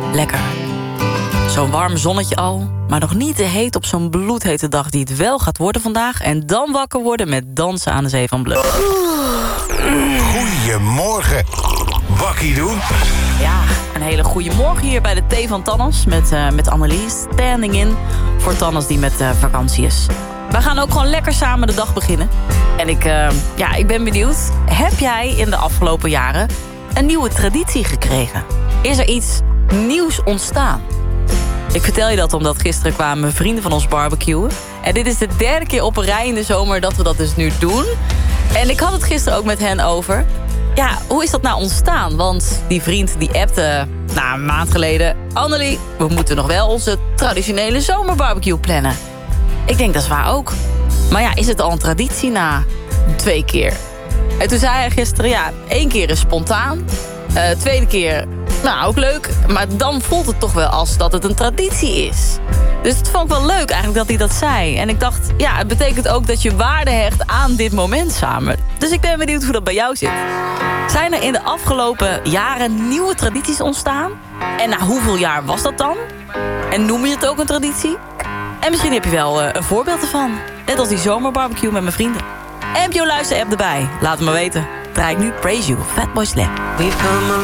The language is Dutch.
Lekker. Zo'n warm zonnetje al, maar nog niet te heet op zo'n bloedhete dag die het wel gaat worden vandaag. En dan wakker worden met dansen aan de zee van Bleu. Goedemorgen. Wakkie doen. Ja, een hele goede morgen hier bij de thee van Tannes met Annelies. Standing in voor Tannes die met vakantie is. We gaan ook gewoon lekker samen de dag beginnen. En ik ben benieuwd. Heb jij in de afgelopen jaren een nieuwe traditie gekregen? Is er iets nieuws ontstaan? Ik vertel je dat omdat gisteren kwamen vrienden van ons barbecuen. En dit is de 3e keer op een rij in de zomer dat we dat dus nu doen. En ik had het gisteren ook met hen over. Ja, hoe is dat nou ontstaan? Want die vriend die appte een maand geleden... Annelie, we moeten nog wel onze traditionele zomerbarbecue plannen. Ik denk, dat is waar ook. Maar ja, is het al een traditie na 2 keer? En toen zei hij gisteren, 1 keer is spontaan. 2e keer, ook leuk. Maar dan voelt het toch wel als dat het een traditie is. Dus het vond ik wel leuk eigenlijk dat hij dat zei. En ik dacht, het betekent ook dat je waarde hecht aan dit moment samen. Dus ik ben benieuwd hoe dat bij jou zit. Zijn er in de afgelopen jaren nieuwe tradities ontstaan? En na hoeveel jaar was dat dan? En noem je het ook een traditie? En misschien heb je wel een voorbeeld ervan. Net als die zomerbarbecue met mijn vrienden. NPO Luister-app erbij. Laat het me weten. Draai ik nu Praise You, Fatboy Slim.